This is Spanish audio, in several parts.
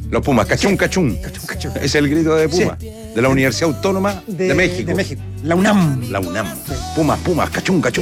Los Pumas, cachún, cachún. Cachún, cachún. Es el grito de Puma, Sí. de la Universidad Autónoma de México. De México. La UNAM. La UNAM. Sí. Pumas, Pumas, cachún, cachún.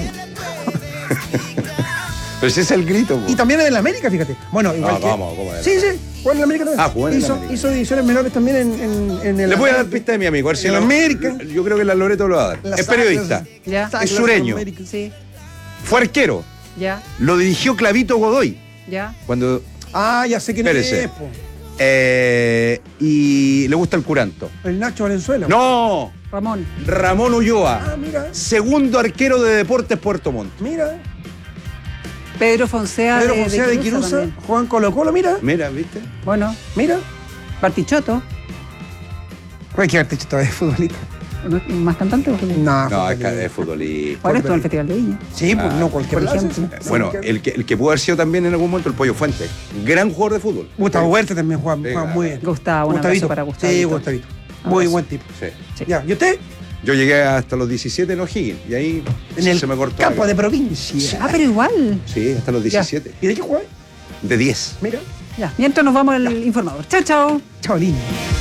Pero ese es el grito, po. Y también en el América, fíjate. Bueno, igual No, que... ¿cómo de la- Sí, jugó en el América también. Jugó en el América. Hizo divisiones menores también en el... Le voy a dar pista de mi amigo, a ver si En no- América. Yo creo que la Loreto lo va a dar. Las Es periodista. Águilas. Ya, Águilas Es sureño. de América. sí, Fue arquero. ya, Lo dirigió Clavito Godoy. ya. Cuando. Ah, ya sé quién Espérese. es, po. Y le gusta el curanto. El Nacho Valenzuela. ¡No! Ramón. Ramón Ulloa. Ah, mira. Segundo arquero de Deportes Puerto Montt. Mira. Pedro Fonsea, Pedro Fonseca de Quirusa. también. Juan Colo-Colo, mira. Mira, ¿viste? Bueno, Mira. Bartichotto. Oye, que arte todavía es futbolista. ¿No es más cantante? No, No, es futbolista. futbolista. Ahora estuvo en el Festival de Viña. Sí, pues no, cualquier por lado, ejemplo. sí. Bueno, el que pudo haber sido también en algún momento el Pollo Fuente. Gran jugador de fútbol. Gustavo Huerta también juega Sí, muy bien. Gustavo, un abrazo para Gustavo. Sí, Gustavito. Muy Abrazo. buen tipo. Sí. Sí. Ya, ¿y usted? Yo llegué hasta los 17 en O'Higgins y ahí En el se me cortó. campo acá. de provincia. Ah, pero igual. Sí, hasta los 17. ¿Y de qué juega? De 10. Mira. Ya, mientras nos vamos al informador. Chao, chao. Chavalín.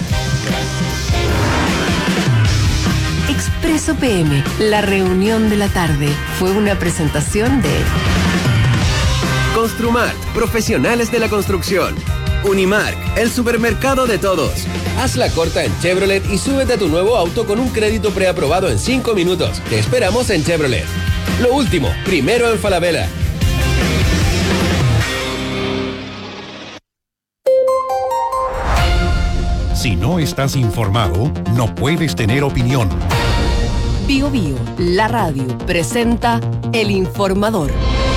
Expreso PM, la reunión de la tarde, fue una presentación de Construmart, profesionales de la construcción. Unimark, el supermercado de todos. Haz la corta en Chevrolet y súbete a tu nuevo auto con un crédito preaprobado en 5 minutos. Te esperamos en Chevrolet. Lo último, primero en Falabella. Si no estás informado, no puedes tener opinión. Bio Bio, la radio, presenta El Informador.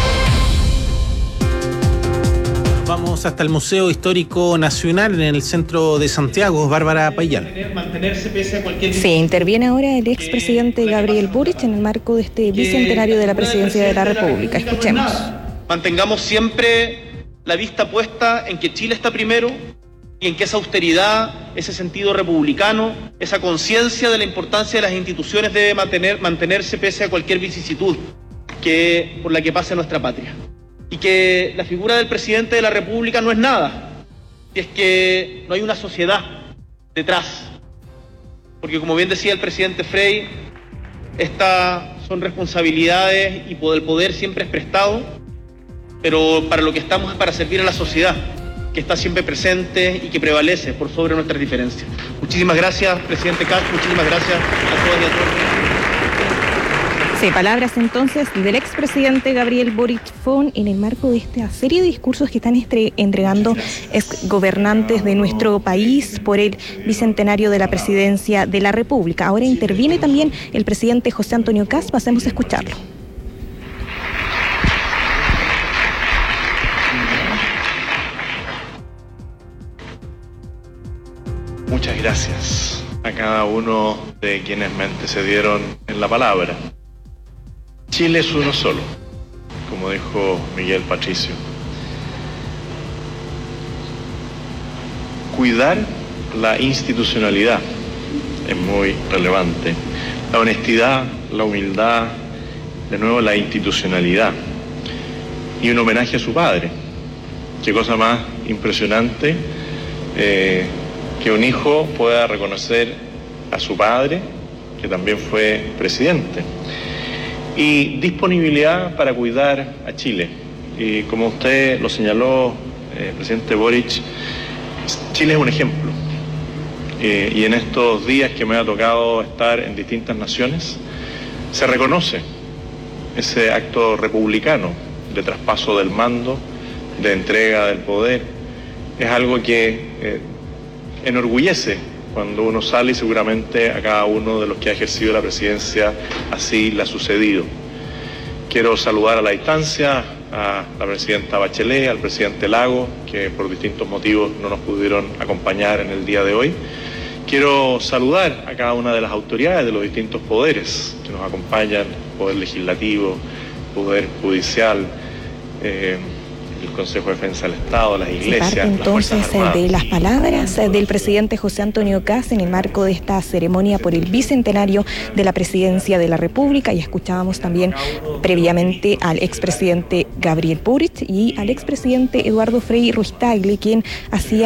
Vamos hasta el Museo Histórico Nacional en el centro de Santiago. Bárbara Payán. Se interviene ahora el expresidente Gabriel Boric en el marco de este bicentenario de la presidencia de la República. Escuchemos. Mantengamos siempre la vista puesta en que Chile está primero y en que esa austeridad, ese sentido republicano, esa conciencia de la importancia de las instituciones debe mantenerse pese a cualquier vicisitud por la que pase nuestra patria. Y que la figura del presidente de la República no es nada, si es que no hay una sociedad detrás. Porque como bien decía el presidente Frei, estas son responsabilidades y el poder siempre es prestado, pero para lo que estamos es para servir a la sociedad, que está siempre presente y que prevalece por sobre nuestras diferencias. Muchísimas gracias, presidente Castro, muchísimas gracias a todas y a todos. Sí, palabras entonces del expresidente Gabriel Boric Fon en el marco de esta serie de discursos que están entregando exgobernantes de nuestro país por el bicentenario de la presidencia de la República. Ahora interviene también el presidente José Antonio Kast. Pasemos a escucharlo. Muchas gracias a cada uno de quienes me antecedieron en la palabra. Chile es uno solo, como dijo Miguel Patricio. Cuidar la institucionalidad es muy relevante. La honestidad, la humildad, de nuevo la institucionalidad. Y un homenaje a su padre. Qué cosa más impresionante que un hijo pueda reconocer a su padre, que también fue presidente. Y disponibilidad para cuidar a Chile. Y como usted lo señaló, presidente Boric, Chile es un ejemplo. Y en estos días que me ha tocado estar en distintas naciones, se reconoce ese acto republicano de traspaso del mando, de entrega del poder. Es algo que enorgullece cuando uno sale y seguramente a cada uno de los que ha ejercido la presidencia así le ha sucedido. Quiero saludar a la distancia a la presidenta Bachelet, al presidente Lago, que por distintos motivos no nos pudieron acompañar en el día de hoy. Quiero saludar a cada una de las autoridades de los distintos poderes que nos acompañan, Poder Legislativo, Poder Judicial, el Consejo de Defensa del Estado, las iglesias, Se parte entonces de las palabras del presidente José Antonio Kast en el marco de esta ceremonia por el bicentenario de la presidencia de la República. Y escuchábamos también previamente al expresidente Gabriel Boric y al expresidente Eduardo Frei Ruiz Tagle, quien hacía